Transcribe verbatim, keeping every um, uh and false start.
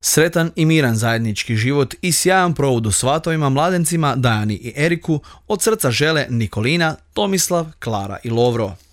Sretan i miran zajednički život i sjajan provod u svatovima mladencima Dajani i Eriku od srca žele Nikolina, Tomislav, Klara i Lovro.